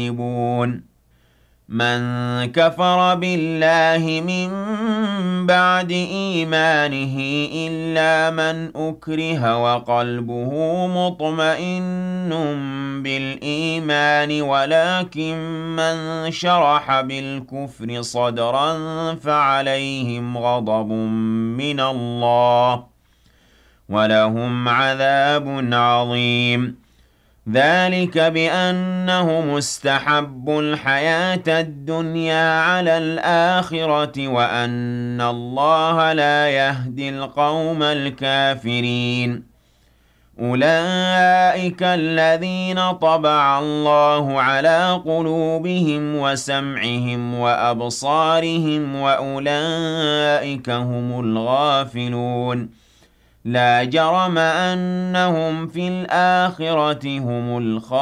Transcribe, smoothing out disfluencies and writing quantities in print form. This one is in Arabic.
من كفر بالله من بعد إيمانه إلا من أكره وقلبه مطمئن بالإيمان ولكن من شرح بالكفر صدرا فعليهم غضب من الله ولهم عذاب عظيم. ذلك بأنه مستحب الحياة الدنيا على الآخرة وأن الله لا يهدي القوم الكافرين. أولئك الذين طبع الله على قلوبهم وسمعهم وأبصارهم وأولئك هم الغافلون. لا جرم أنهم في الآخرة هم الخاسرون.